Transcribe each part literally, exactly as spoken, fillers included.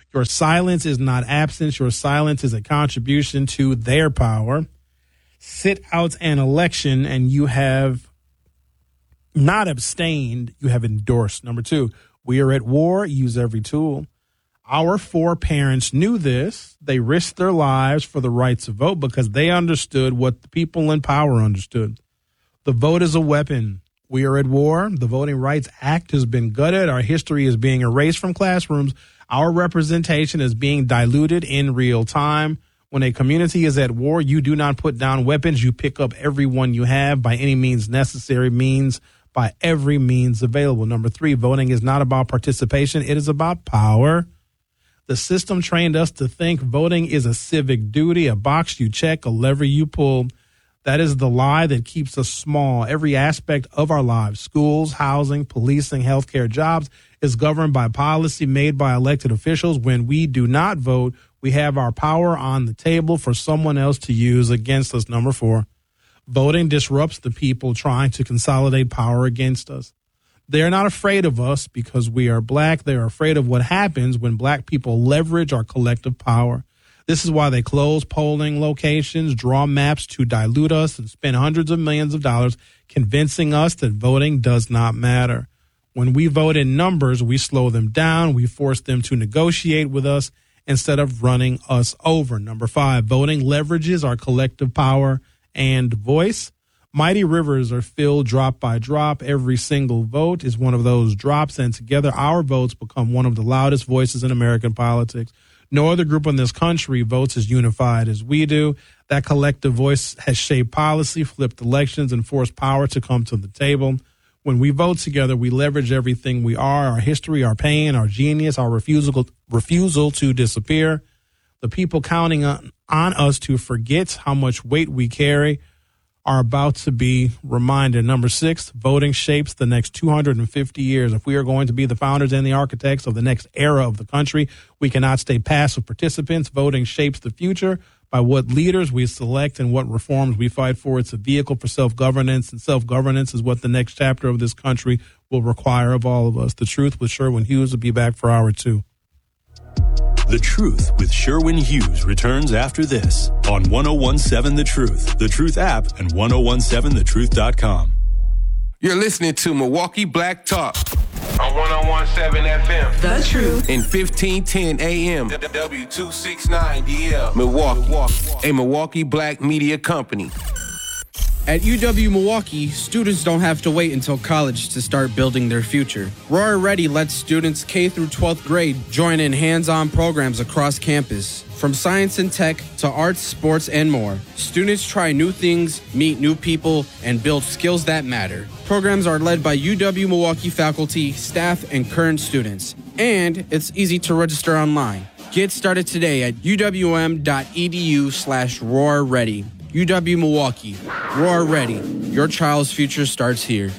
Your silence is not absence. Your silence is a contribution to their power. Sit out an election and you have not abstained, you have endorsed. Number two, we are at war. Use every tool. Our foreparents knew this. They risked their lives for the right to vote because they understood what the people in power understood. The vote is a weapon. We are at war. The Voting Rights Act has been gutted. Our history is being erased from classrooms. Our representation is being diluted in real time. When a community is at war, you do not put down weapons. You pick up every one you have by any means necessary, means by every means available. Number three, voting is not about participation. It is about power. The system trained us to think voting is a civic duty, a box you check, a lever you pull. That is the lie that keeps us small. Every aspect of our lives, schools, housing, policing, healthcare, jobs, is governed by policy made by elected officials. When we do not vote, we have our power on the table for someone else to use against us. Number four, voting disrupts the people trying to consolidate power against us. They are not afraid of us because we are black. They are afraid of what happens when black people leverage our collective power. This is why they close polling locations, draw maps to dilute us, and spend hundreds of millions of dollars convincing us that voting does not matter. When we vote in numbers, we slow them down. We force them to negotiate with us instead of running us over. Number five, voting leverages our collective power and voice. Mighty rivers are filled drop by drop. Every single vote is one of those drops, and together our votes become one of the loudest voices in American politics. No other group in this country votes as unified as we do. That collective voice has shaped policy, flipped elections, and forced power to come to the table. When we vote together, we leverage everything we are, our history, our pain, our genius, our refusal, refusal to disappear. The people counting on, on us to forget how much weight we carry are about to be reminded. Number six, voting shapes the next two hundred fifty years. If we are going to be the founders and the architects of the next era of the country, we cannot stay passive participants. Voting shapes the future by what leaders we select and what reforms we fight for. It's a vehicle for self-governance, and self-governance is what the next chapter of this country will require of all of us. The Truth with Sherwin Hughes will be back for hour two. The Truth with Sherwin Hughes returns after this on ten seventeen The Truth, The Truth app, and ten seventeen the truth dot com. You're listening to Milwaukee Black Talk on ten seventeen F M. The Truth. in fifteen ten A M. W two sixty-nine D L. Milwaukee, a Milwaukee Black media company. At U W Milwaukee, students don't have to wait until college to start building their future. Roar Ready lets students K through twelfth grade join in hands-on programs across campus. From science and tech to arts, sports, and more, students try new things, meet new people, and build skills that matter. Programs are led by U W Milwaukee faculty, staff, and current students. And it's easy to register online. Get started today at uwm.edu slash roar ready. U W Milwaukee. Roar Ready. Your child's future starts here.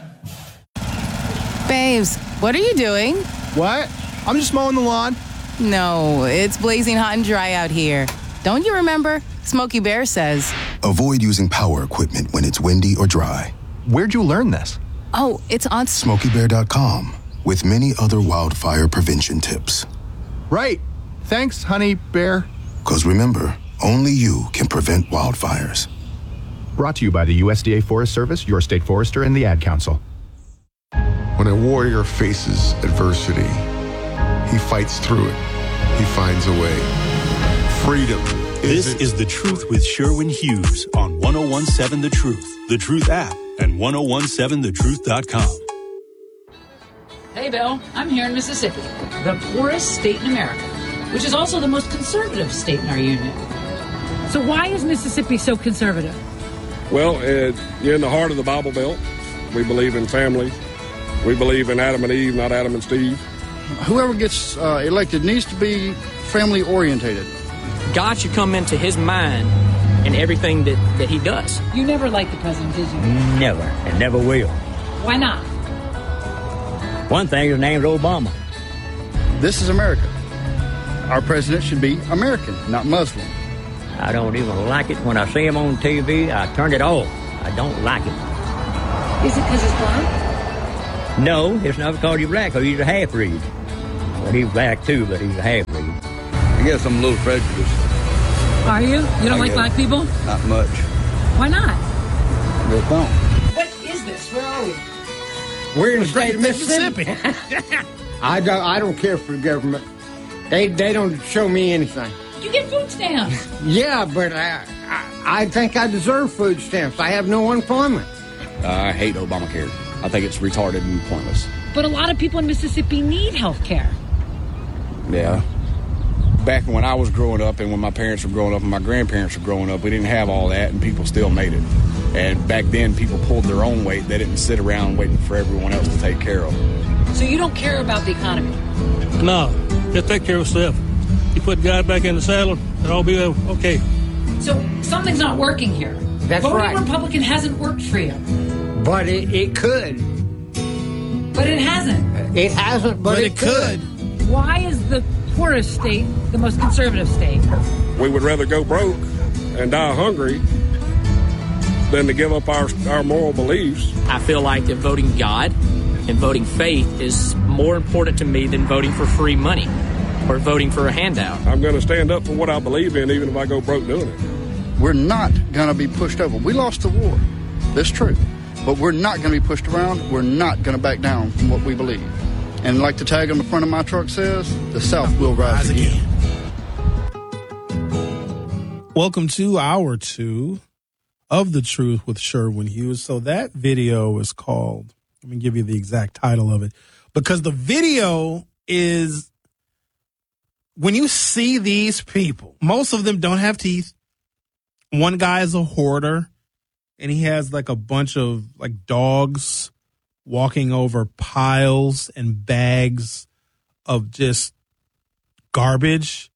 Babes, what are you doing? What? I'm just mowing the lawn. No, it's blazing hot and dry out here. Don't you remember? Smokey Bear says. Avoid using power equipment when it's windy or dry. Where'd you learn this? Oh, it's on Smokey Bear dot com with many other wildfire prevention tips. Right. Thanks, honey bear. Because remember, only you can prevent wildfires. Brought to you by the U S D A Forest Service, your state forester, and the Ad Council. When a warrior faces adversity, he fights through it. He finds a way. Freedom. This is The Truth with Sherwin Hughes on ten seventeen The Truth, The Truth app, and ten seventeen the truth dot com. Hey, Bill, I'm here in Mississippi, the poorest state in America, which is also the most conservative state in our union. So why is Mississippi so conservative? Well, uh, you're in the heart of the Bible Belt. We believe in family. We believe in Adam and Eve, not Adam and Steve. Whoever gets uh, elected needs to be family orientated. God should come into his mind in everything that, that he does. You never liked the president, did you? Never, and never will. Why not? One thing, his name's Obama. This is America. Our president should be American, not Muslim. I don't even like it. When I see him on T V, I turn it off. I don't like it. Is it because he's black? No, it's not because he's black, because he's a half-breed. Well, he's black too, but he's a half-breed. guess I'm a little prejudiced. Are you? You don't I like guess. black people? Not much. Why not? They don't. What is this? Where are we? We're in the state of Mississippi. I don't. I don't care for the government. They they don't show me anything. You get food stamps. Yeah, but I I, I think I deserve food stamps. I have no employment. Uh, I hate Obamacare. I think it's retarded and pointless. But a lot of people in Mississippi need health care. Yeah. Back when I was growing up and when my parents were growing up and my grandparents were growing up, we didn't have all that and people still made it. And back then, people pulled their own weight. They didn't sit around waiting for everyone else to take care of them. So you don't care about the economy? No, just take care of yourself. You put God back in the saddle, and I'll be okay. So something's not working here. That's Voting right. Republican hasn't worked for you. But it, it could. But it hasn't. It hasn't, but, But it, it could. Why is the poorest state the most conservative state? We would rather go broke and die hungry than to give up our, our moral beliefs. I feel like that voting God and voting faith is more important to me than voting for free money or voting for a handout. I'm going to stand up for what I believe in, even if I go broke doing it. We're not going to be pushed over. We lost the war. That's true. But we're not going to be pushed around. We're not going to back down from what we believe. And like the tag on the front of my truck says, the South will rise again. Welcome to hour two of The Truth with Sherwin Hughes. So that video is called, let me give you the exact title of it, because the video is, when you see these people, most of them don't have teeth. One guy is a hoarder, and he has like a bunch of like dogs walking over piles and bags of just garbage.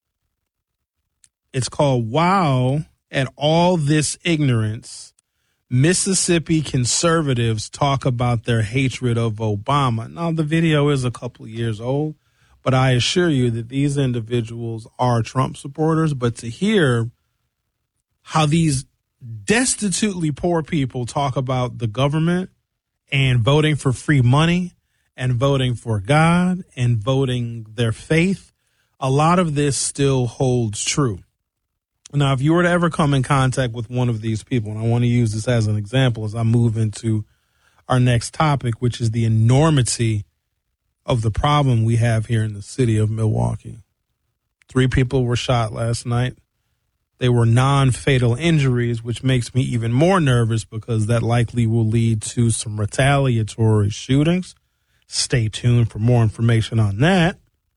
It's called Wow at All This Ignorance. Mississippi conservatives talk about their hatred of Obama. Now, the video is a couple of years old, but I assure you that these individuals are Trump supporters. But to hear how these destitutely poor people talk about the government and voting for free money and voting for God and voting their faith, a lot of this still holds true. Now, if you were to ever come in contact with one of these people, and I want to use this as an example as I move into our next topic, which is the enormity of the problem we have here in the city of Milwaukee. Three people were shot last night. They were non-fatal injuries, which makes me even more nervous because that likely will lead to some retaliatory shootings. Stay tuned for more information on that.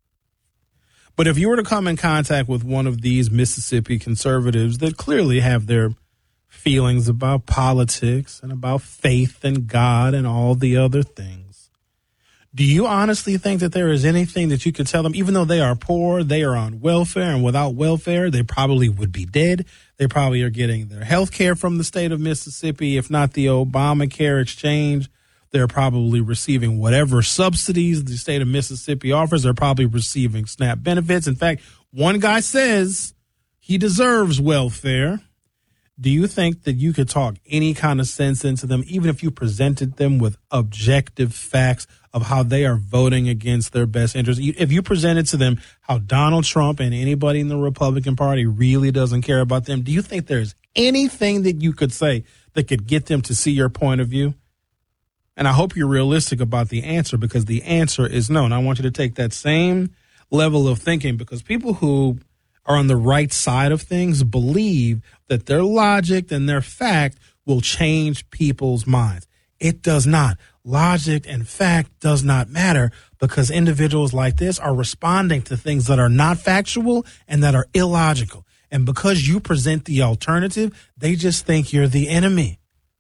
But if you were to come in contact with one of these Mississippi conservatives that clearly have their feelings about politics and about faith and God and all the other things, do you honestly think that there is anything that you could tell them, even though they are poor, they are on welfare, and without welfare, they probably would be dead. They probably are getting their health care from the state of Mississippi, if not the Obamacare exchange. They're probably receiving whatever subsidies the state of Mississippi offers. They're probably receiving SNAP benefits. In fact, one guy says he deserves welfare. Do you think that you could talk any kind of sense into them, even if you presented them with objective facts of how they are voting against their best interests? If you presented to them how Donald Trump and anybody in the Republican Party really doesn't care about them, do you think there's anything that you could say that could get them to see your point of view? And I hope you're realistic about the answer, because the answer is no. And I want you to take that same level of thinking, because people who are on the right side of things believe that their logic and their fact will change people's minds. It does not. Logic and fact does not matter, because individuals like this are responding to things that are not factual and that are illogical. And because you present the alternative, they just think you're the enemy.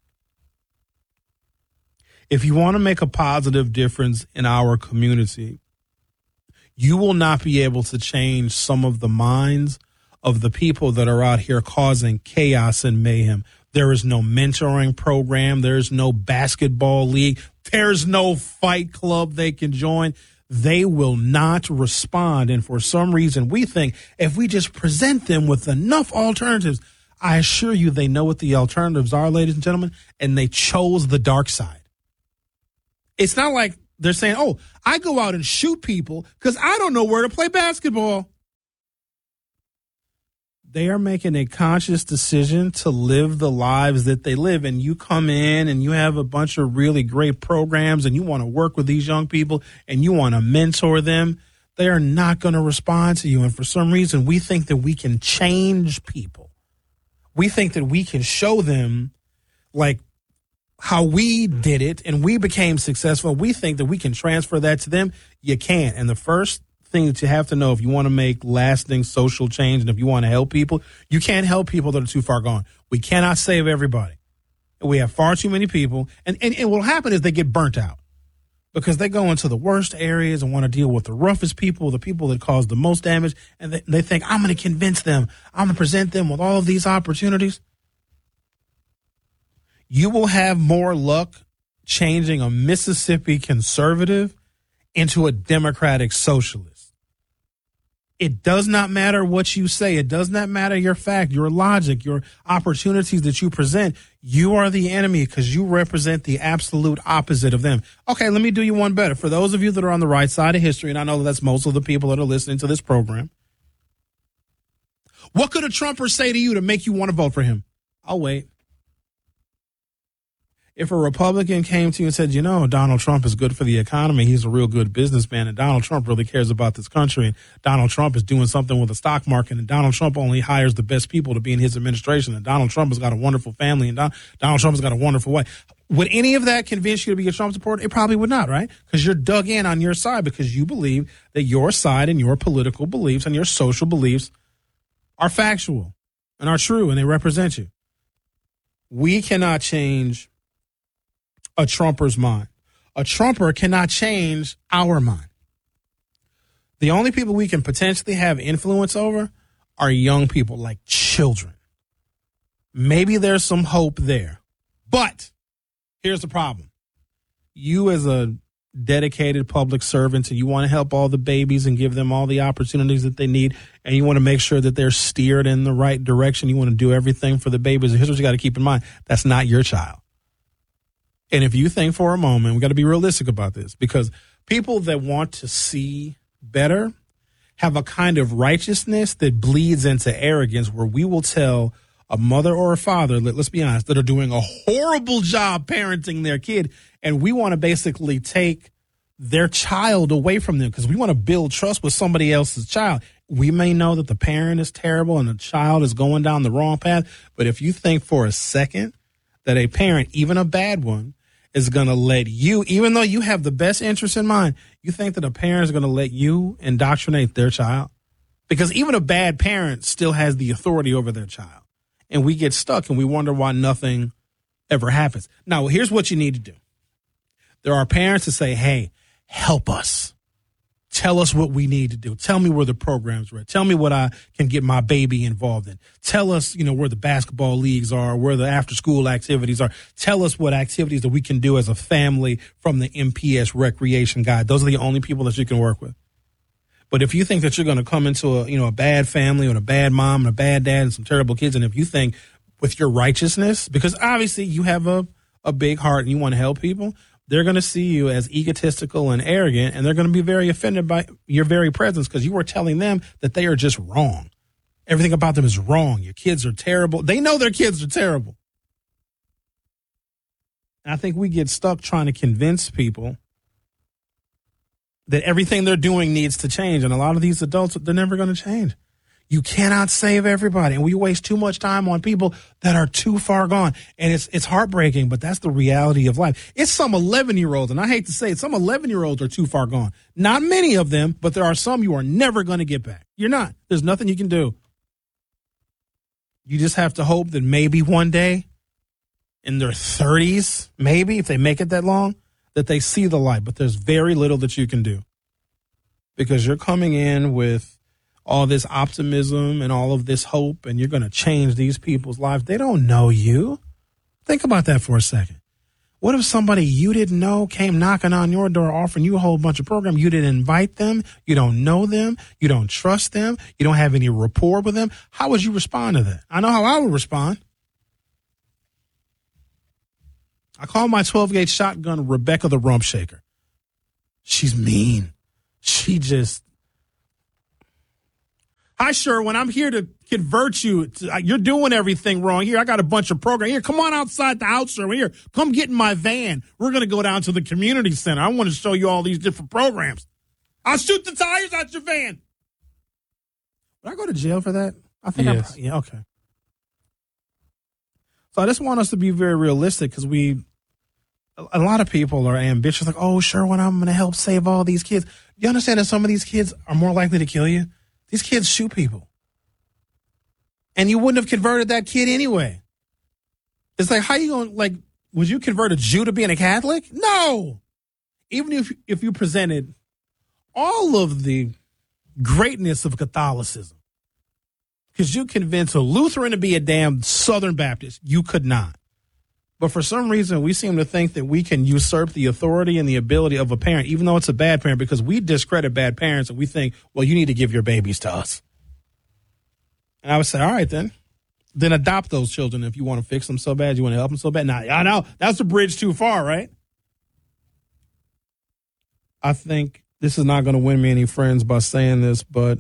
If you want to make a positive difference in our community, you will not be able to change some of the minds of the people that are out here causing chaos and mayhem. There is no mentoring program. There's no basketball league. There's no fight club they can join. They will not respond. And for some reason, we think if we just present them with enough alternatives, I assure you they know what the alternatives are, ladies and gentlemen, and they chose the dark side. It's not like they're saying, oh, I go out and shoot people because I don't know where to play basketball. They are making a conscious decision to live the lives that they live. And you come in and you have a bunch of really great programs and you want to work with these young people and you want to mentor them. They are not going to respond to you. And for some reason, we think that we can change people. We think that we can show them like how we did it and we became successful. We think that we can transfer that to them. You can't. And the first thing that you have to know if you want to make lasting social change and if you want to help people, you can't help people that are too far gone. We cannot save everybody. We have far too many people. And, and, and what will happen is they get burnt out because they go into the worst areas and want to deal with the roughest people, the people that cause the most damage. And they, they think, I'm going to convince them. I'm going to present them with all of these opportunities. You will have more luck changing a Mississippi conservative into a Democratic socialist. It does not matter what you say. It does not matter your fact, your logic, your opportunities that you present. You are the enemy because you represent the absolute opposite of them. Okay, let me do you one better. For those of you that are on the right side of history, and I know that that's most of the people that are listening to this program, what could a Trumper say to you to make you want to vote for him? I'll wait. If a Republican came to you and said, you know, Donald Trump is good for the economy, he's a real good businessman, and Donald Trump really cares about this country, and Donald Trump is doing something with the stock market, and Donald Trump only hires the best people to be in his administration, and Donald Trump has got a wonderful family, and Don- Donald Trump has got a wonderful wife. Would any of that convince you to be a Trump supporter? It probably would not, right? Because you're dug in on your side because you believe that your side and your political beliefs and your social beliefs are factual and are true, and they represent you. We cannot change a Trumper's mind. A Trumper cannot change our mind. The only people we can potentially have influence over are young people, like children. Maybe there's some hope there. But here's the problem. You as a dedicated public servant and you want to help all the babies and give them all the opportunities that they need, and you want to make sure that they're steered in the right direction. You want to do everything for the babies. And here's what you got to keep in mind. That's not your child. And if you think for a moment, we got to be realistic about this, because people that want to see better have a kind of righteousness that bleeds into arrogance, where we will tell a mother or a father, let, let's be honest, that are doing a horrible job parenting their kid, and we want to basically take their child away from them because we want to build trust with somebody else's child. We may know that the parent is terrible and the child is going down the wrong path, but if you think for a second that a parent, even a bad one, is going to let you, even though you have the best interest in mind, you think that a parent is going to let you indoctrinate their child? Because even a bad parent still has the authority over their child. And we get stuck and we wonder why nothing ever happens. Now, here's what you need to do. There are parents that say, hey, help us. Tell us what we need to do. Tell me where the programs are at. Tell me what I can get my baby involved in. Tell us, you know, where the basketball leagues are, where the after school activities are. Tell us what activities that we can do as a family from the M P S recreation guide. Those are the only people that you can work with. But if you think that you're going to come into a, you know, a bad family and a bad mom and a bad dad and some terrible kids, and if you think with your righteousness, because obviously you have a, a big heart and you want to help people, they're going to see you as egotistical and arrogant, and they're going to be very offended by your very presence because you are telling them that they are just wrong. Everything about them is wrong. Your kids are terrible. They know their kids are terrible. And I think we get stuck trying to convince people that everything they're doing needs to change. And a lot of these adults, they're never going to change. You cannot save everybody. And we waste too much time on people that are too far gone. And it's it's heartbreaking, but that's the reality of life. It's some eleven-year-olds, and I hate to say it, some eleven-year-olds are too far gone. Not many of them, but there are some you are never going to get back. You're not. There's nothing you can do. You just have to hope that maybe one day in their thirties, maybe if they make it that long, that they see the light. But there's very little that you can do because you're coming in with all this optimism and all of this hope, and you're going to change these people's lives. They don't know you. Think about that for a second. What if somebody you didn't know came knocking on your door offering you a whole bunch of programs? You didn't invite them. You don't know them. You don't trust them. You don't have any rapport with them. How would you respond to that? I know how I would respond. I call my twelve gauge shotgun Rebecca the Rump Shaker. She's mean. She just... Hi, Sherwin. I'm here to convert you. To, you're doing everything wrong here. I got a bunch of programs. Here, come on outside the house, Sherwin. Here, come get in my van. We're going to go down to the community center. I want to show you all these different programs. I'll shoot the tires out your van. Would I go to jail for that? I think Yes. I Yeah, okay. So I just want us to be very realistic because we, a, a lot of people are ambitious, like, oh, Sherwin, I'm going to help save all these kids. You understand that some of these kids are more likely to kill you? These kids shoot people. And you wouldn't have converted that kid anyway. It's like, how you going to, like, would you convert a Jew to being a Catholic? No. Even if if you presented all of the greatness of Catholicism, because you convince a Lutheran to be a damn Southern Baptist, you could not. But for some reason, we seem to think that we can usurp the authority and the ability of a parent, even though it's a bad parent, because we discredit bad parents and we think, well, you need to give your babies to us. And I would say, all right, then. Then adopt those children if you want to fix them so bad, you want to help them so bad. Now, I know that's a bridge too far, right? I think this is not going to win me any friends by saying this, but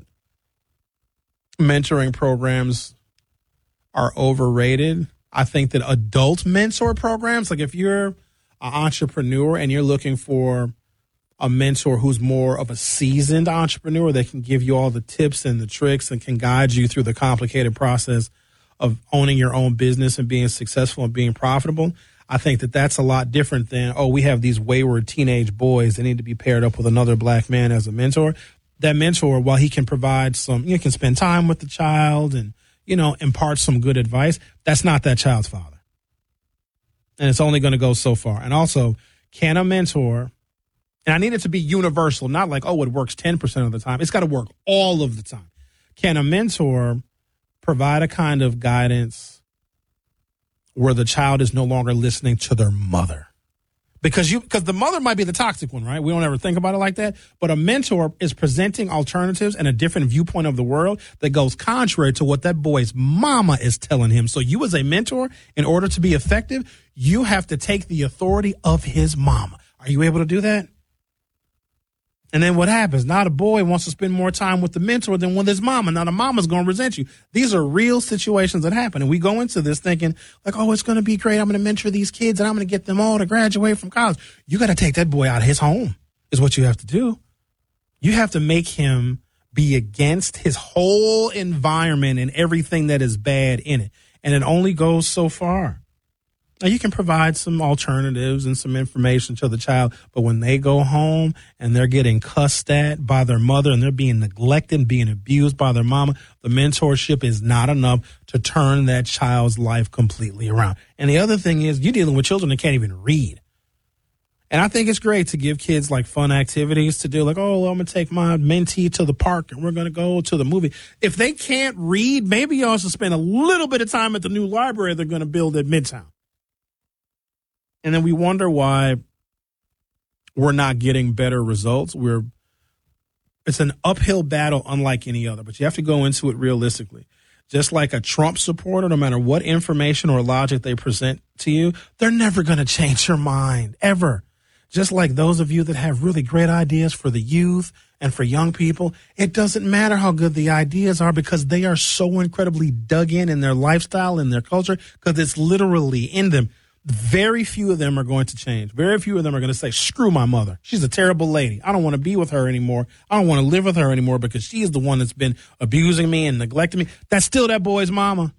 mentoring programs are overrated. I think that adult mentor programs, like if you're an entrepreneur and you're looking for a mentor who's more of a seasoned entrepreneur that can give you all the tips and the tricks and can guide you through the complicated process of owning your own business and being successful and being profitable, I think that that's a lot different than, oh, we have these wayward teenage boys that need to be paired up with another black man as a mentor. That mentor, while he can provide some, you know, can spend time with the child and, you know, impart some good advice, that's not that child's father. And it's only going to go so far. And also, can a mentor, and I need it to be universal, not like, oh, it works ten percent of the time. It's got to work all of the time. Can a mentor provide a kind of guidance where the child is no longer listening to their mother? Because you, because the mother might be the toxic one, right? We don't ever think about it like that. But a mentor is presenting alternatives and a different viewpoint of the world that goes contrary to what that boy's mama is telling him. So you as a mentor, in order to be effective, you have to take the authority of his mama. Are you able to do that? And then what happens? Now the boy wants to spend more time with the mentor than with his mama. Now the mama's going to resent you. These are real situations that happen. And we go into this thinking like, oh, it's going to be great. I'm going to mentor these kids and I'm going to get them all to graduate from college. You got to take that boy out of his home is what you have to do. You have to make him be against his whole environment and everything that is bad in it. And it only goes so far. Now, you can provide some alternatives and some information to the child, but when they go home and they're getting cussed at by their mother and they're being neglected, being abused by their mama, the mentorship is not enough to turn that child's life completely around. And the other thing is you're dealing with children that can't even read. And I think it's great to give kids like fun activities to do, like, oh, well, I'm going to take my mentee to the park and we're going to go to the movie. If they can't read, maybe you also spend a little bit of time at the new library they're going to build at Midtown. And then we wonder why we're not getting better results. We're it's an uphill battle unlike any other, but you have to go into it realistically. Just like a Trump supporter, no matter what information or logic they present to you, they're never going to change your mind, ever. Just like those of you that have really great ideas for the youth and for young people, it doesn't matter how good the ideas are because they are so incredibly dug in in their lifestyle and their culture because it's literally in them. Very few of them are going to change. Very few of them are going to say, screw my mother. She's a terrible lady. I don't want to be with her anymore. I don't want to live with her anymore because she is the one that's been abusing me and neglecting me. That's still that boy's mama.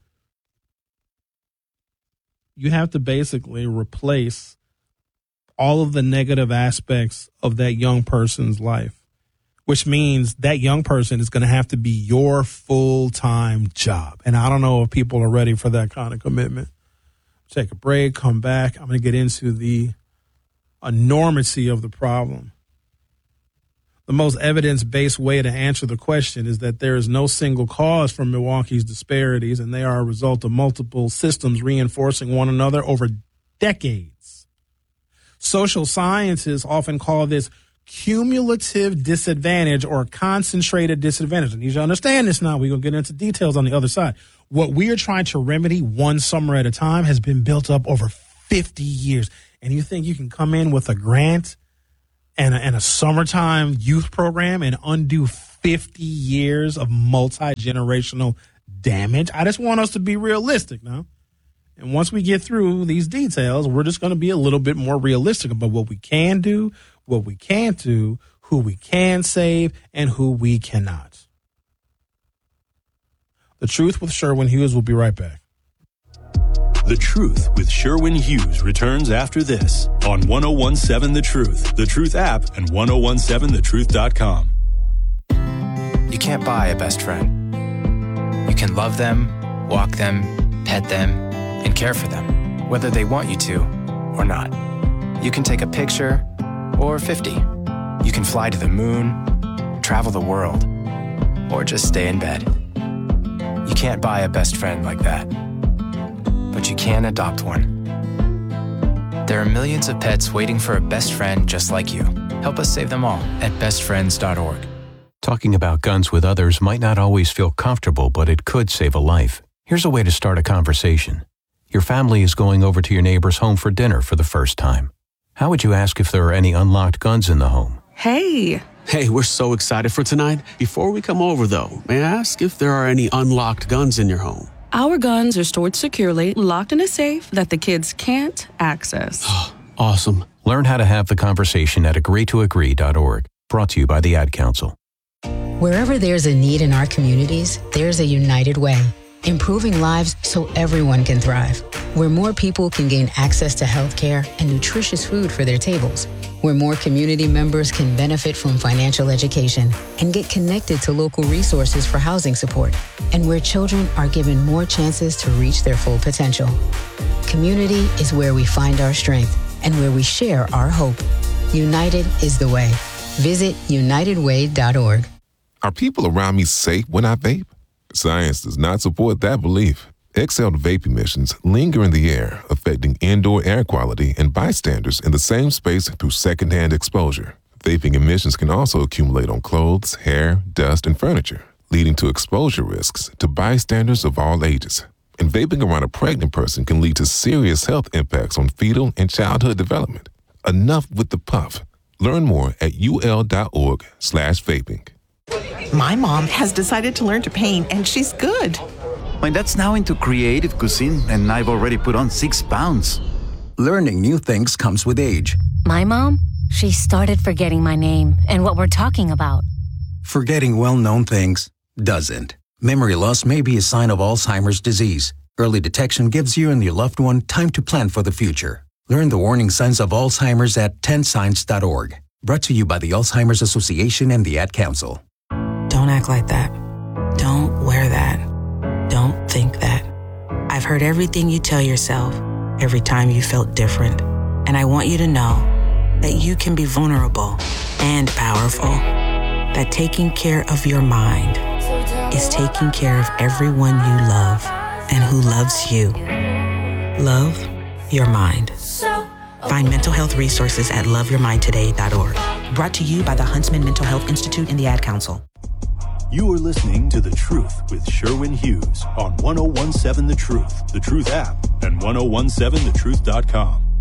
You have to basically replace all of the negative aspects of that young person's life, which means that young person is going to have to be your full-time job. And I don't know if people are ready for that kind of commitment. Take a break, come back. I'm going to get into the enormity of the problem. The most evidence-based way to answer the question is that there is no single cause for Milwaukee's disparities, and they are a result of multiple systems reinforcing one another over decades. Social scientists often call this cumulative disadvantage or concentrated disadvantage. I need you to understand this now. We're going to get into details on the other side. What we are trying to remedy one summer at a time has been built up over fifty years. And you think you can come in with a grant and a, and a summertime youth program and undo fifty years of multi-generational damage. I just want us to be realistic now. And once we get through these details, we're just going to be a little bit more realistic about what we can do, what we can't do, who we can save, and who we cannot. The Truth with Sherwin Hughes will be right back. The Truth with Sherwin Hughes returns after this on ten seventeen The Truth, The Truth app, and ten seventeen the truth dot com. You can't buy a best friend. You can love them, walk them, pet them, and care for them, whether they want you to or not. You can take a picture or fifty. You can fly to the moon, travel the world, or just stay in bed. You can't buy a best friend like that, but you can adopt one. There are millions of pets waiting for a best friend just like you. Help us save them all at best friends dot org. Talking about guns with others might not always feel comfortable, but it could save a life. Here's a way to start a conversation. Your family is going over to your neighbor's home for dinner for the first time. How would you ask if there are any unlocked guns in the home? Hey. Hey, we're so excited for tonight. Before we come over, though, may I ask if there are any unlocked guns in your home? Our guns are stored securely, locked in a safe that the kids can't access. Awesome. Learn how to have the conversation at agree to agree dot org. Brought to you by the Ad Council. Wherever there's a need in our communities, there's a United Way. Improving lives so everyone can thrive. Where more people can gain access to health care and nutritious food for their tables. Where more community members can benefit from financial education and get connected to local resources for housing support. And where children are given more chances to reach their full potential. Community is where we find our strength and where we share our hope. United is the way. Visit united way dot org. Are people around me safe when I vape? Science does not support that belief. Exhaled vape emissions linger in the air, affecting indoor air quality and bystanders in the same space through secondhand exposure. Vaping emissions can also accumulate on clothes, hair, dust, and furniture, leading to exposure risks to bystanders of all ages. And vaping around a pregnant person can lead to serious health impacts on fetal and childhood development. Enough with the puff. Learn more at ul.org slash vaping. My mom has decided to learn to paint, and she's good. My dad's now into creative cuisine, and I've already put on six pounds. Learning new things comes with age. My mom, she started forgetting my name and what we're talking about. Forgetting well-known things doesn't. Memory loss may be a sign of Alzheimer's disease. Early detection gives you and your loved one time to plan for the future. Learn the warning signs of Alzheimer's at ten signs dot org. Brought to you by the Alzheimer's Association and the Ad Council. Don't act like that. Don't wear that. Don't think that. I've heard everything you tell yourself every time you felt different. And I want you to know that you can be vulnerable and powerful. That taking care of your mind is taking care of everyone you love and who loves you. Love your mind. Find mental health resources at love your mind today dot org. Brought to you by the Huntsman Mental Health Institute and the Ad Council. You are listening to The Truth with Sherwin Hughes on ten seventeen The Truth, The Truth app, and ten seventeen the truth dot com.